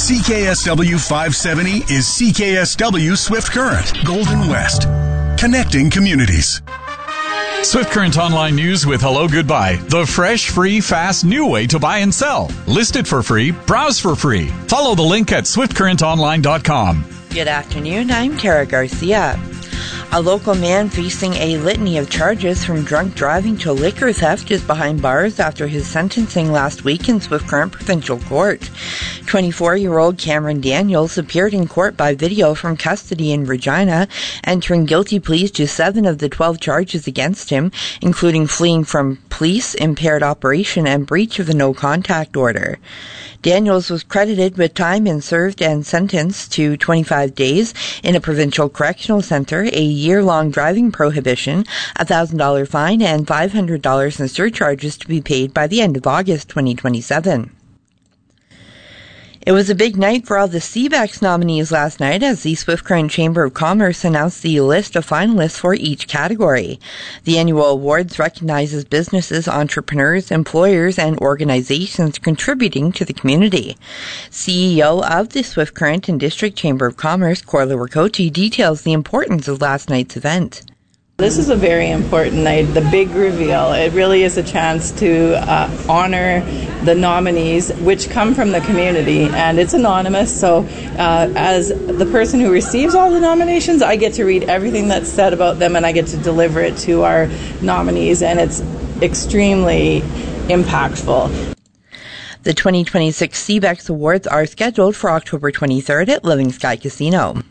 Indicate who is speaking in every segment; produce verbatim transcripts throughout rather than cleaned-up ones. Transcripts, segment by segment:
Speaker 1: C K S W five seventy is C K S W Swift Current, Golden West. Connecting communities.
Speaker 2: Swift Current Online News with Hello Goodbye. The fresh, free, fast, new way to buy and sell. List it for free. Browse for free. Follow the link at swift current online dot com.
Speaker 3: Good afternoon. I'm Tara Garcia. A local man facing a litany of charges from drunk driving to liquor theft is behind bars after his sentencing last week in Swift Current Provincial Court. twenty-four-year-old Cameron Daniels appeared in court by video from custody in Regina, entering guilty pleas to seven of the twelve charges against him, including fleeing from police, impaired operation, and breach of the no-contact order. Daniels was credited with time and served and sentenced to twenty-five days in a provincial correctional centre, a year-long driving prohibition, a one thousand dollars fine, and five hundred dollars in surcharges to be paid by the end of August twenty twenty-seven. It was a big night for all the C B E X nominees last night as the Swift Current Chamber of Commerce announced the list of finalists for each category. The annual awards recognizes businesses, entrepreneurs, employers, and organizations contributing to the community. C E O of the Swift Current and District Chamber of Commerce, Corla Ricotti, details the importance of last night's event.
Speaker 4: This is a very important night, the big reveal. It really is a chance to uh, honor the nominees, which come from the community, and it's anonymous, so uh, as the person who receives all the nominations, I get to read everything that's said about them, and I get to deliver it to our nominees, and it's extremely impactful.
Speaker 3: The twenty twenty-six C B E X Awards are scheduled for October twenty-third at Living Sky Casino.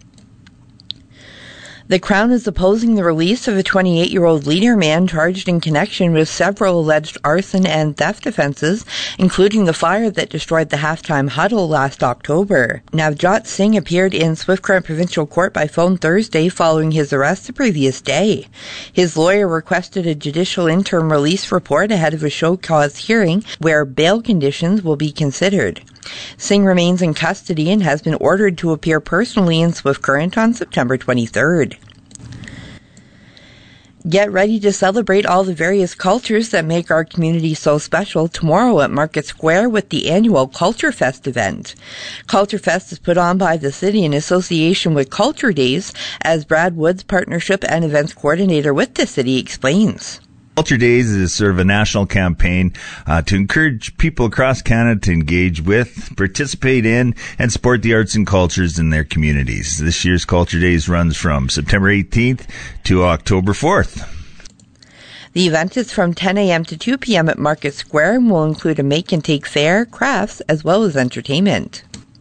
Speaker 3: The Crown is opposing the release of a twenty-eight-year-old Leader man charged in connection with several alleged arson and theft offences, including the fire that destroyed the halftime huddle last October. Navjot Singh appeared in Swift Current Provincial Court by phone Thursday following his arrest the previous day. His lawyer requested a judicial interim release report ahead of a show cause hearing where bail conditions will be considered. Singh remains in custody and has been ordered to appear personally in Swift Current on September twenty-third. Get ready to celebrate all the various cultures that make our community so special tomorrow at Market Square with the annual Culture Fest event. Culture Fest is put on by the city in association with Culture Days, as Brad Woods, Partnership and Events Coordinator with the city, explains.
Speaker 5: Culture Days is sort of a national campaign uh, to encourage people across Canada to engage with, participate in, and support the arts and cultures in their communities. This year's Culture Days runs from September eighteenth to October fourth.
Speaker 3: The event is from ten a.m. to two p.m. at Market Square and will include a make-and-take fair, crafts, as well as entertainment.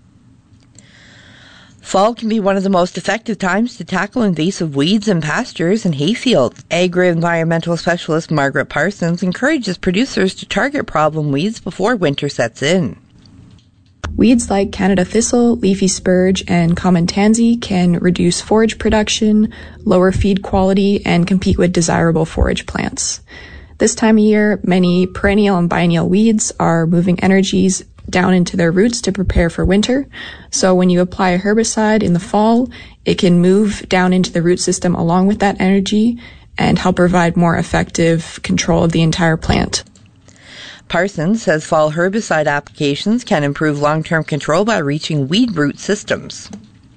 Speaker 3: Fall can be one of the most effective times to tackle invasive weeds in pastures and hayfields. Agri-environmental specialist Margaret Parsons encourages producers to target problem weeds before winter sets in.
Speaker 6: Weeds like Canada thistle, leafy spurge, and common tansy can reduce forage production, lower feed quality, and compete with desirable forage plants. This time of year, many perennial and biennial weeds are moving energies down into their roots to prepare for winter. So when you apply a herbicide in the fall, it can move down into the root system along with that energy and help provide more effective control of the entire plant.
Speaker 3: Parsons says fall herbicide applications can improve long-term control by reaching weed root systems.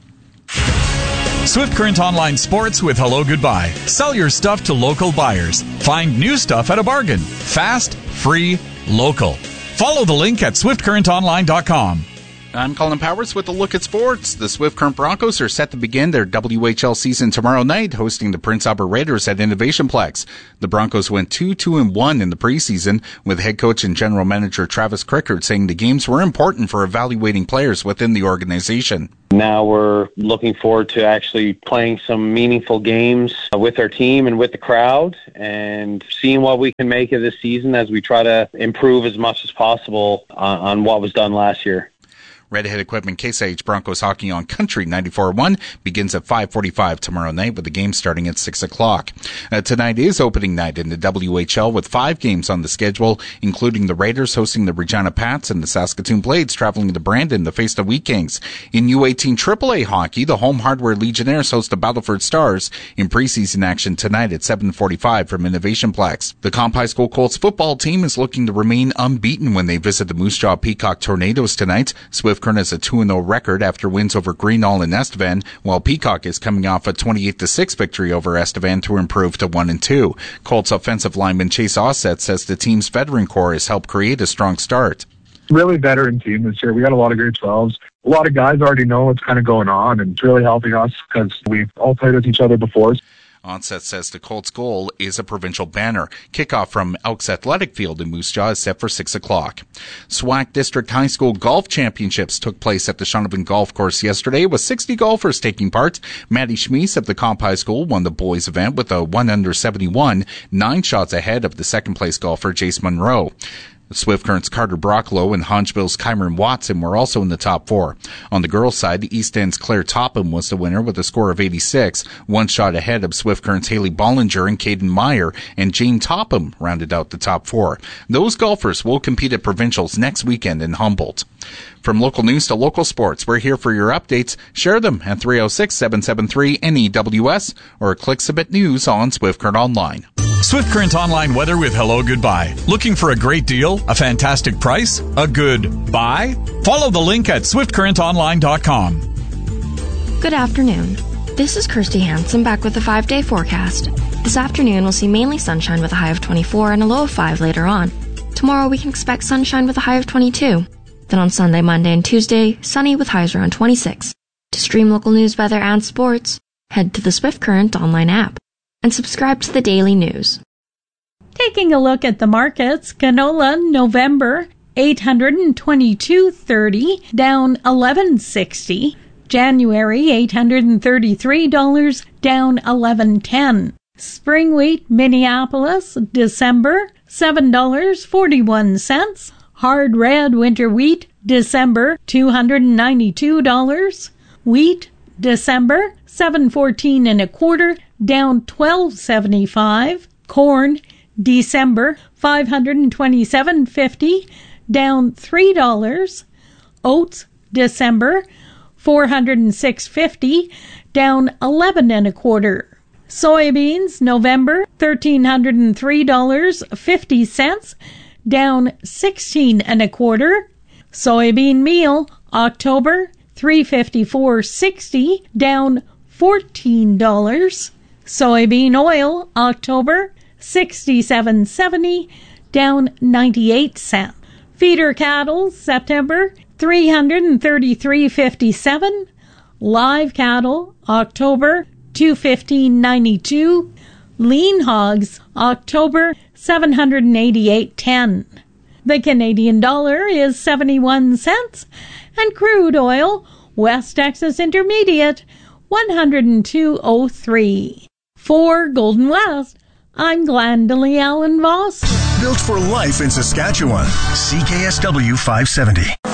Speaker 2: Swift Current Online Sports with Hello Goodbye. Sell your stuff to local buyers. Find new stuff at a bargain. Fast, free, local. Follow the link at swift current online dot com.
Speaker 7: I'm Colin Powers with a look at sports. The Swift Current Broncos are set to begin their W H L season tomorrow night, hosting the Prince Albert Raiders at Innovation Plex. The Broncos went two two and one in the preseason, with head coach and general manager Travis Crickard saying the games were important for evaluating players within the organization.
Speaker 8: Now we're looking forward to actually playing some meaningful games with our team and with the crowd and seeing what we can make of this season as we try to improve as much as possible on, on what was done last year.
Speaker 7: Redhead Equipment Case I H Broncos hockey on Country ninety-four point one begins at five forty-five tomorrow night, with the game starting at six o'clock. Uh, tonight is opening night in the W H L with five games on the schedule, including the Raiders hosting the Regina Pats and the Saskatoon Blades traveling to Brandon to face the Wheat Kings. In U eighteen triple A hockey, the Home Hardware Legionnaires host the Battleford Stars in preseason action tonight at seven forty-five from Innovation Plex. The Comp High School Colts football team is looking to remain unbeaten when they visit the Moose Jaw Peacock Tornadoes tonight. Swift Swift Current has a two and oh record after wins over Greenall and Estevan, while Peacock is coming off a twenty-eight to six victory over Estevan to improve to one and two. Colts offensive lineman Chase Ossett says the team's veteran core has helped create a strong start.
Speaker 9: Really veteran team this year. We got a lot of grade twelves. A lot of guys already know what's kind of going on, and it's really helping us because we've all played with each other before.
Speaker 7: Onset says the Colts' goal is a provincial banner. Kickoff from Elks Athletic Field in Moose Jaw is set for six o'clock. S W A C District High School Golf Championships took place at the Shaunavon Golf Course yesterday with sixty golfers taking part. Maddie Schmies of the Comp High School won the boys' event with a one under seventy-one, nine shots ahead of the second-place golfer Jace Monroe. Swift Current's Carter Brocklow and Hodgeville's Kyron Watson were also in the top four. On the girls' side, the East End's Claire Topham was the winner with a score of eighty-six, one shot ahead of Swift Current's Haley Bollinger and Caden Meyer, and Jane Topham rounded out the top four. Those golfers will compete at provincials next weekend in Humboldt. From local news to local sports, we're here for your updates. Share them at three oh six, seven seven three, N E W S or click Submit News on Swift Current Online.
Speaker 2: Swift Current Online weather with Hello Goodbye. Looking for a great deal, a fantastic price, a good buy? Follow the link at swift current online dot com.
Speaker 10: Good afternoon. This is Kirsty Hansen back with the five-day forecast. This afternoon we'll see mainly sunshine with a high of twenty-four and a low of five later on. Tomorrow we can expect sunshine with a high of twenty-two. Then on Sunday, Monday, and Tuesday, sunny with highs around twenty-six. To stream local news, weather, and sports, head to the Swift Current online app and subscribe to the daily news.
Speaker 11: Taking a look at the markets, canola November eight hundred twenty-two thirty, down eleven sixty. January eight hundred thirty-three dollars, down eleven ten. Spring wheat Minneapolis December seven dollars and forty-one cents. Hard red winter wheat December two hundred ninety-two dollars. Wheat December seven fourteen and a quarter, down twelve seventy-five. Corn December five hundred twenty-seven fifty, down three dollars. Oats December four hundred six fifty, down eleven and a quarter. Soybeans November thirteen hundred three dollars and fifty cents, down sixteen and a quarter. Soybean meal October three fifty-four sixty, down fourteen dollars. Soybean oil October sixty-seven seventy, down ninety-eight cents. Feeder cattle September three hundred thirty-three fifty-seven. Live cattle October two fifteen ninety-two. Lean hogs October seven hundred eighty-eight ten. The Canadian dollar is seventy-one cents, and crude oil West Texas Intermediate one hundred two oh three. For Golden West, I'm Glendalee Allen Voss.
Speaker 1: Built for life in Saskatchewan. C K S W five seventy.